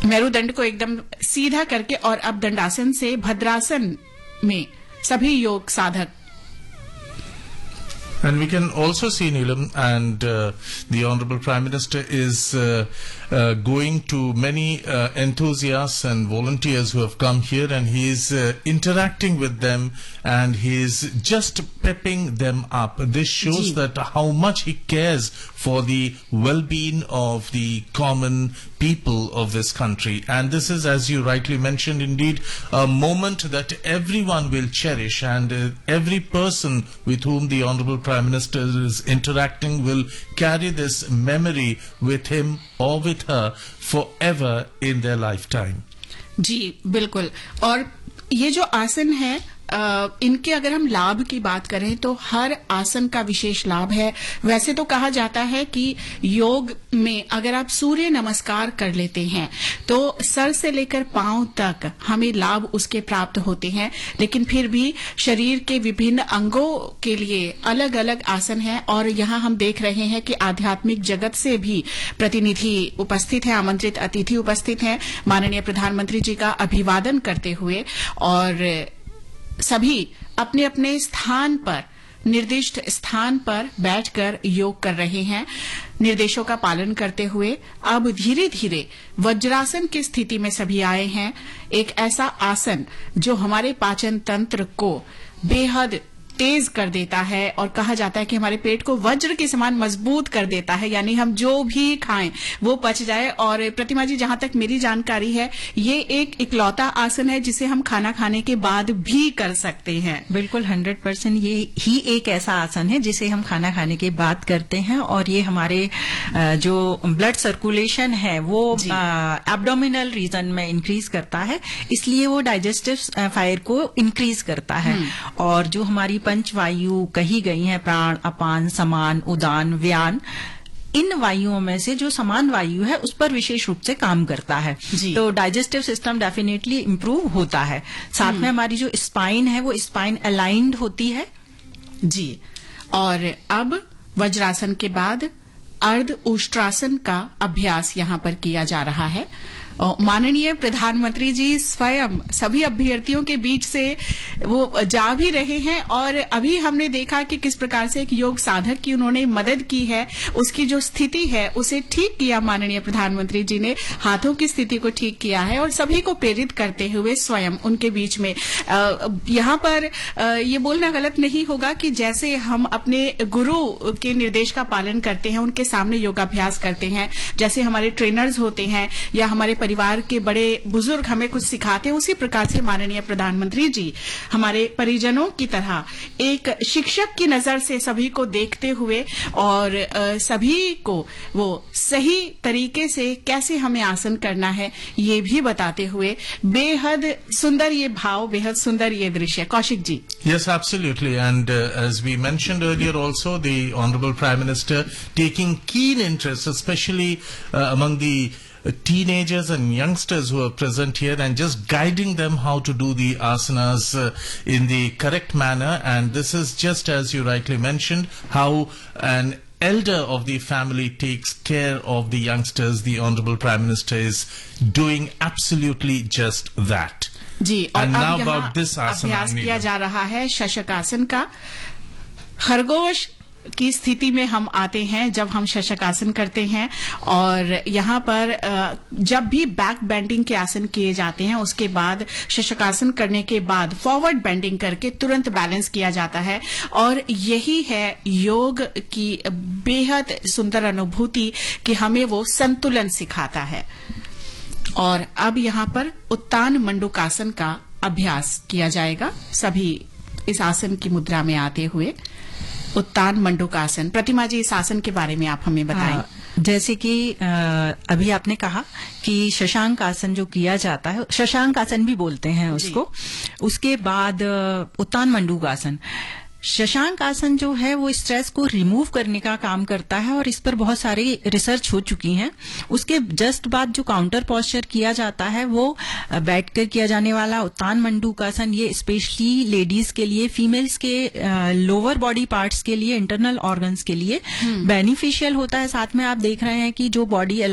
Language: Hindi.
मेरुदंड को एकदम सीधा करके, और अब दंडासन से भद्रासन में सभी योग साधक। And we can also see, Neelam, and the Honorable Prime Minister is going to many enthusiasts and volunteers who have come here, and he is interacting with them, and he is just pepping them up. This shows that how much he cares for the well-being of the common people of this country. And this is, as you rightly mentioned, indeed a moment that everyone will cherish, and every person with whom the Honorable Prime Minister is interacting will carry this memory with him or with her forever in their lifetime. जी बिल्कुल। और ये जो आसन है, इनके अगर हम लाभ की बात करें तो हर आसन का विशेष लाभ है। वैसे तो कहा जाता है कि योग में अगर आप सूर्य नमस्कार कर लेते हैं तो सर से लेकर पांव तक हमें लाभ उसके प्राप्त होते हैं, लेकिन फिर भी शरीर के विभिन्न अंगों के लिए अलग अलग आसन हैं। और यहाँ हम देख रहे हैं कि आध्यात्मिक जगत से भी प्रतिनिधि उपस्थित हैं, आमंत्रित अतिथि उपस्थित हैं, माननीय प्रधानमंत्री जी का अभिवादन करते हुए, और सभी अपने अपने स्थान पर, निर्दिष्ट स्थान पर बैठकर योग कर रहे हैं, निर्देशों का पालन करते हुए। अब धीरे धीरे वज्रासन की स्थिति में सभी आए हैं, एक ऐसा आसन जो हमारे पाचन तंत्र को बेहद तेज कर देता है, और कहा जाता है कि हमारे पेट को वज्र के समान मजबूत कर देता है, यानी हम जो भी खाएं वो पच जाए। और प्रतिमा जी, जहां तक मेरी जानकारी है, ये एक इकलौता आसन है जिसे हम खाना खाने के बाद भी कर सकते हैं। बिल्कुल 100% ये ही एक ऐसा आसन है जिसे हम खाना खाने के बाद करते हैं, और ये हमारे जो ब्लड सर्कुलेशन है वो एब्डोमिनल रीजन में इंक्रीज करता है, इसलिए वो डाइजेस्टिव फायर को इंक्रीज करता है। और जो हमारी पंच वायु कही गई हैं, प्राण, अपान, समान, उदान, व्यान, इन वायुओं में से जो समान वायु है उस पर विशेष रूप से काम करता है। तो डाइजेस्टिव सिस्टम डेफिनेटली इम्प्रूव होता है। साथ में हमारी जो स्पाइन है वो स्पाइन अलाइंड होती है। जी। और अब वज्रासन के बाद अर्ध उष्ट्रासन का अभ्यास यहाँ पर किया जा रहा है। माननीय प्रधानमंत्री जी स्वयं सभी अभ्यर्थियों के बीच से वो जा भी रहे हैं, और अभी हमने देखा कि किस प्रकार से एक योग साधक की उन्होंने मदद की है, उसकी जो स्थिति है उसे ठीक किया। माननीय प्रधानमंत्री जी ने हाथों की स्थिति को ठीक किया है, और सभी को प्रेरित करते हुए स्वयं उनके बीच में यहाँ पर ये बोलना गलत नहीं होगा कि जैसे हम अपने गुरु के निर्देश का पालन करते हैं, उनके सामने योगाभ्यास करते हैं, जैसे हमारे ट्रेनर्स होते हैं या हमारे परिवार के बड़े बुजुर्ग हमें कुछ सिखाते हैं, उसी प्रकार से माननीय प्रधानमंत्री जी हमारे परिजनों की तरह एक शिक्षक की नजर से सभी को देखते हुए और सभी को वो सही तरीके से कैसे हमें आसन करना है ये भी बताते हुए बेहद सुंदर ये भाव, बेहद सुंदर ये दृश्य। Kaushik ji. Yes, absolutely. And as we mentioned earlier also, the Honorable Prime Minister taking keen interest, especially among the teenagers and youngsters who are present here, and just guiding them how to do the asanas in the correct manner. And this is just as you rightly mentioned, how an elder of the family takes care of the youngsters. The Honorable Prime Minister is doing absolutely just that. जी। और And अब now यहाँ about this asana, अभ्यास किया जा रहा है शशक आसन का। खरगोश की स्थिति में हम आते हैं जब हम शशक आसन करते हैं, और यहाँ पर जब भी बैक बेंडिंग के आसन किए जाते हैं उसके बाद शशक आसन करने के बाद फॉरवर्ड बेंडिंग करके तुरंत बैलेंस किया जाता है, और यही है योग की बेहद सुंदर अनुभूति कि हमें वो संतुलन सिखाता है। और अब यहाँ पर उत्तान मंडूकासन का अभ्यास किया जाएगा, सभी इस आसन की मुद्रा में आते हुए। उत्तान मंडूकासन, प्रतिमा जी इस आसन के बारे में आप हमें बताएं। जैसे कि अभी आपने कहा कि शशांक आसन जो किया जाता है, शशांक आसन भी बोलते हैं उसको, उसके बाद उत्तान मंडूकासन। शशांक आसन जो है वो स्ट्रेस को रिमूव करने का काम करता है, और इस पर बहुत सारी रिसर्च हो चुकी हैं। उसके जस्ट बाद जो काउंटर पोस्चर किया जाता है वो बैठकर किया जाने वाला उत्तान मंडूकासन, ये स्पेशली लेडीज के लिए, फीमेल्स के लोअर बॉडी पार्ट्स के लिए, इंटरनल ऑर्गन्स के लिए बेनिफिशियल होता है। साथ में आप देख रहे हैं कि जो बॉडी